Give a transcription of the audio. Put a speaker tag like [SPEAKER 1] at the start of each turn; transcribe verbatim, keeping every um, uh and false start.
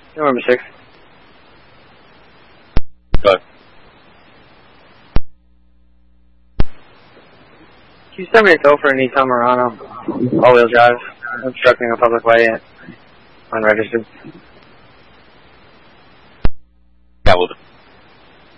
[SPEAKER 1] Number six.
[SPEAKER 2] Go ahead.
[SPEAKER 1] Can you send me a bill for a Nissan Murano, all-wheel drive, obstructing a public way, unregistered?